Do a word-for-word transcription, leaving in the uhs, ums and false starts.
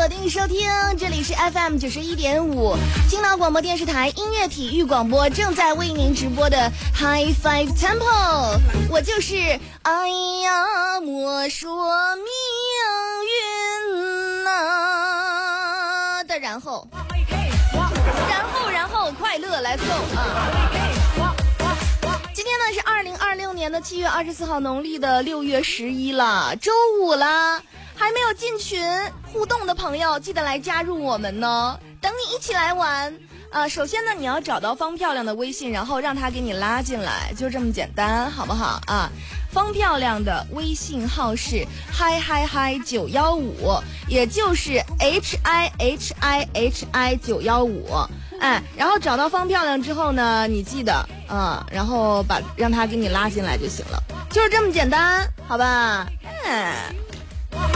锁定收听，这里是 F M 九十一点五青岛广播电视台音乐体育广播正在为您直播的 High Five Temple， 我就是哎呀莫说命运呐的然后然后然后快乐 Let's go 啊！今天呢是二零二六年的七月二十四号，农历的六月十一了，周五了。还没有进群互动的朋友，记得来加入我们呢，等你一起来玩。呃，首先呢，你要找到方漂亮的微信，然后让他给你拉进来，就这么简单，好不好啊？方漂亮的微信号是嗨嗨嗨九幺五，也就是 H I H I H I 九幺五。哎，然后找到方漂亮之后呢，你记得啊、嗯，然后把让他给你拉进来就行了，就是这么简单，好吧？嗯。